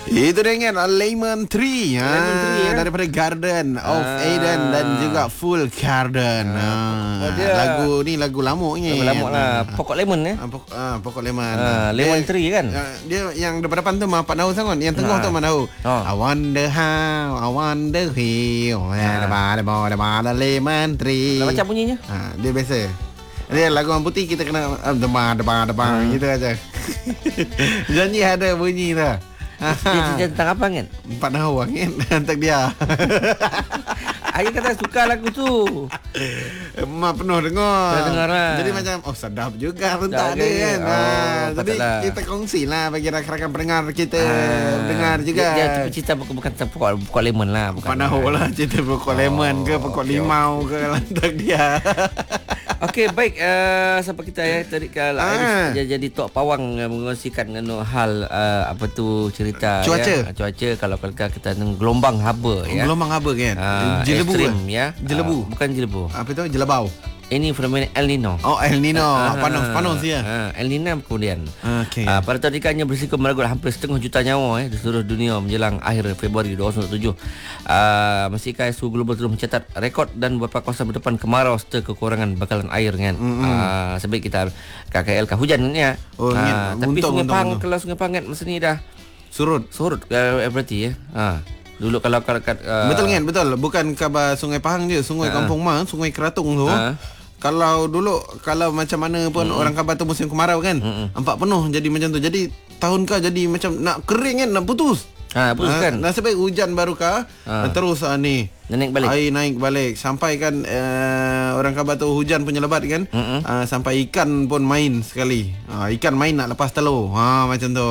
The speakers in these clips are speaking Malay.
Itu dengan Lemon Tree, Lemon Tree ya? daripada Garden of Eden dan juga Full Garden. Lagu lama ni. Lagu lama lah. Pokok lemon ya. Pokok lemon. Lemon Tree kan. Dia yang depan tu Mak Nahu sangat. Yang tengah tu Mak Nahu. I wonder how, I wonder how, lemon tree. Macam bunyinya. Dia biasa. Dia lagu orang putih kita kena demang gitu aja. Janji ada bunyi tu. Dia cerita tentang apa kan? Pak Nahu kan untuk dia. Ayah kata suka lagu tu. Mak penuh dengar. Dengar lah. Jadi macam sedap juga rentak dia kan. Jadi kita kongsi lah bagi rakan-rakan pendengar kita dengar juga. Dia cerita bukan pokok lemon lah. Pak Nahu lah cerita pokok lemon ke pokok limau ke lantak dia. Okey, baik. Sampai kita ya tadi kalau jadi Tok Pawang mengongsikan hal apa tu cerita cuaca. Cuaca kalau kita dengan gelombang haba ya. Gelombang haba kan. Jelebu kan? Ya. Jelebu. Bukan jelebu. Apa tu? Jelabau. Ini fenomena El Nino. Oh, El Nino. Panas ya. El Nino kemudian. Okey. Pada tahun ikannya berisiko merenggut hampir 1/2 juta nyawa di seluruh dunia menjelang akhir Februari 2017. Masih suhu global terus mencatat rekod dan beberapa kawasan berdepan kemarau serta kekurangan bakalan air kan. Sebab kita KKL hujan ni ya. Tapi Sungai Pahang kalau Sungai Pahang kan masa ni dah surut berarti ya. Dulu kalau betul kan, betul. Bukan khabar Sungai Pahang je, Sungai Kampung Mang, Sungai Keratung tu. Kalau dulu kalau macam mana pun orang khabar tu musim kemarau kan. Nampak penuh jadi macam tu. Jadi tahun kah jadi macam nak kering kan, nak putus. Putus kan. Nasib baik hujan baru kah terus ni naik balik. Air naik balik sampai kan orang khabar tu hujan punya lebat kan. Sampai ikan pun main sekali. Ikan main nak lepas telur. Macam tu.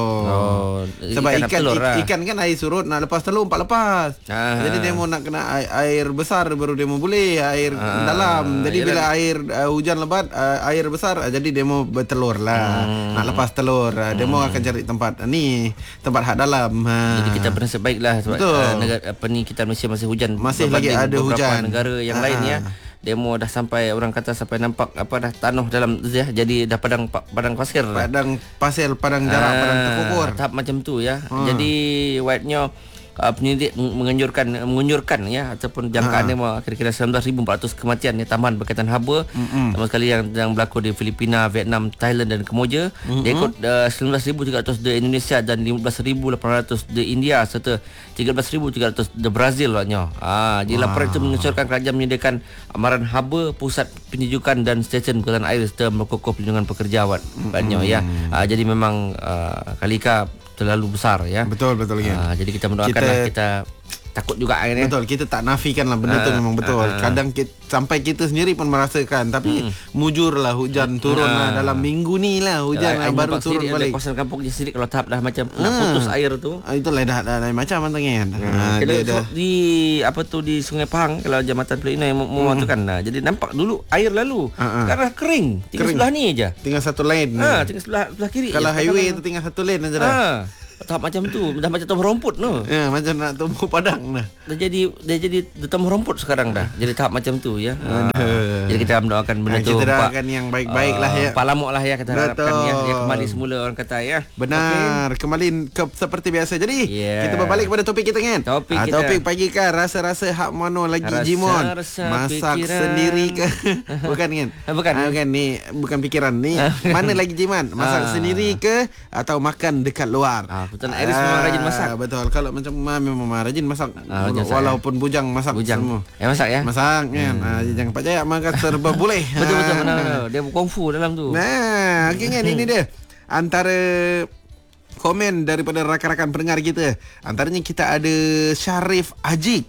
Sebab ikan kan air surut nak lepas telur empat lepas. Jadi dia mau nak kena air besar baru dia mau boleh air dalam. Jadi bila air hujan lebat air besar jadi dia mau bertelur lah. Nak lepas telur dia mau akan cari tempat hak dalam. Jadi kita bernasib baiklah sebab negara apa ni kita Malaysia masih hujan. Masih lagi ada hujan. Negara yang lain ya. Demo dah sampai orang kata sampai nampak dah tanah dalam ya, jadi dah padang pasir. Padang jarak, padang terkubur. Tahap macam tu ya. Jadi white-nya penyidik mengunjurkan ya ataupun jangkaan dia kira-kira 19,400 kematian ya tambahan berkaitan haba. Sama sekali yang berlaku di Filipina, Vietnam, Thailand dan Kemboja. Dia ikut 19,300 di Indonesia dan 15,800 di India serta 13,300 di Brazil maknanya. Jadi laporan itu mengesyorkan kerajaan menyediakan amaran haba, pusat penyejukan dan stesen berkaitan air serta mengukuh perlindungan pekerja maknanya ya. Jadi memang kalika terlalu besar ya. Betul ya. Jadi kita mendoakanlah kita takut juga kan ya. Betul, kita tak nafikan lah benda tu memang betul. Kadang sampai kita sendiri pun merasakan tapi mujurlah hujan turun lah dalam minggu ni lah hujan baru turun balik. Kawasan kampung je sendiri kalau tahap dah macam nak putus air tu. Itulah dah lain macam kan. Di apa tu di Sungai Pahang kalau Jambatan Pelina yang mematukan jadi nampak dulu air lalu. Sekarang kering. Tinggal sebelah ni aja. Tinggal satu lane. Tinggal sebelah kiri. Kalau highway tu tinggal satu lane aja dah. Tahap macam tu dah macam tumbuh rumput tu. Ya, macam nak tumbuh padang dah. Dah jadi tumbuh rumput sekarang dah. Jadi tahap macam tu ya. Jadi kita mendoakan benda tu. Kita doakan yang baik-baik lah ya. Palamok lah ya kita harapkan ya kembali semula orang kata ya. Benar, kembali seperti biasa. Jadi kita berbalik kepada topik kita kan. Topik pagi kan rasa-rasa hak mano lagi Jimon. Masak sendiri ke? Bukan kan? Bukan ni bukan pikiran ni. Mana lagi Jiman? Masak sendiri ke atau makan dekat luar? Betul, Iris memang rajin masak. Betul, kalau macam memang rajin masak. Walaupun bujang masak semua. Masak ya? Masak kan. Jangan Pak Jaya makan serba boleh. Betul benar. Dia berkungfu dalam tu. Okey kan ini dia. Antara komen daripada rakan-rakan pendengar kita. Antaranya kita ada Syarif Ajik.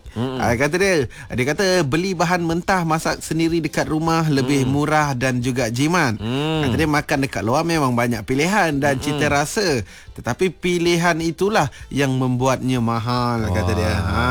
Dia kata beli bahan mentah masak sendiri dekat rumah lebih murah dan juga jimat. Kata dia makan dekat luar memang banyak pilihan dan cita rasa, tetapi pilihan itulah yang membuatnya mahal kata dia.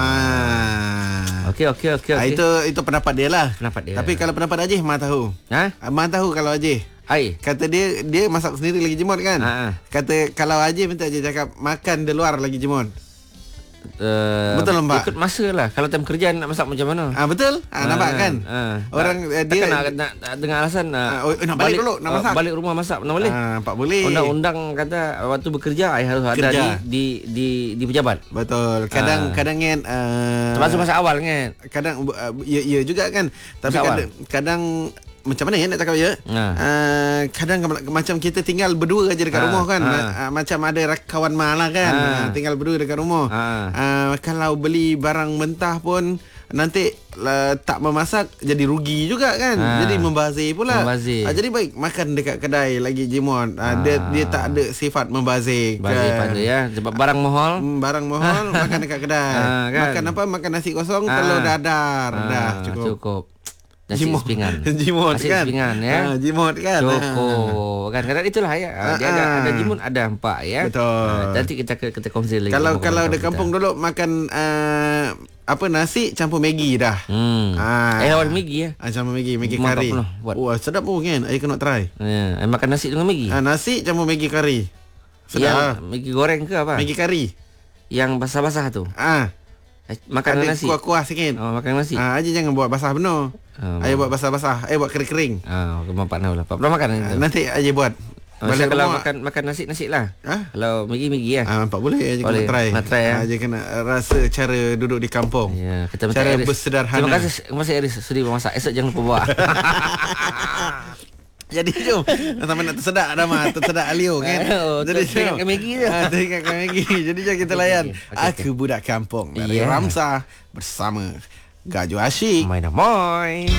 Okey. Itu pendapat dia lah. Tapi kalau pendapat Ajih Mak tahu. Mak tahu kalau Ajih. Kata dia masak sendiri lagi jemut kan. Kata kalau Ajih minta je cakap makan di luar lagi jemut. Betul, Pak. ikut masa lah. Kalau time kerja nak masak macam mana? Betul. Nampak kan? Orang dia nak dengan alasan nak balik dulu, nak masak. Balik rumah masak mana boleh? Pak boleh. Undang-undang kata waktu bekerja harus ada di pejabat. Betul. Kadang kan termasuk masa awal kan. Kadang ya juga kan. Tapi kadang macam mana nak cakap ya? Kadang macam kita tinggal berdua aja dekat rumah kan. Macam ada kawan malah kan. Tinggal berdua dekat rumah. Kalau beli barang mentah pun nanti tak memasak jadi rugi juga kan. Jadi membazir pula. Jadi baik makan dekat kedai lagi Jimon. Dia tak ada sifat membazir. Pada ya. Sebab barang mahal. Barang mahal makan dekat kedai. Kan? Makan apa? Makan nasi kosong, telur dadar. Dah cukup. Nasi sepinggan. Jimot nasi kan. Sepinggan ya. Jimot kan. Cukup. Kan kadang itulah ya. Dia ada jimut, ada empak ya. Betul. Nanti kita kongsi lagi. Kalau di kampung dulu makan nasi campur Maggi dah. Awal Maggi ya. Campur Maggi kari. Wah, sedap pun kan. Saya kena try. Makan nasi dengan Maggi. Nasi campur Maggi kari. Sedap. Maggi goreng ke apa? Maggi kari. Yang basah-basah tu. Makan ada nasi. kuah-kuah sikit. Makan nasi. Aja jangan buat basah benar. Ayo buat basah-basah. Ayo buat kering-kering. Mampak nak lah. Pak pernah makan itu. Nanti aja buat. Balik kalau makan nasi lah. Kalau Maggi ya. Pak boleh aja kena try. Ya. Aja kena rasa cara duduk di kampung. Ya, kita cara bersederhana. Terima kasih Eris sudi memasak. Esok jangan lupa bawa. Jadi jom sama nak tersedak dah mah, tersedak Alio kan. Jadi teringatkan Maggi je. Teringatkan Maggi. Jadi jom kita layan. Aku budak kampung dari Ramsah bersama Gaju Asyik. Main.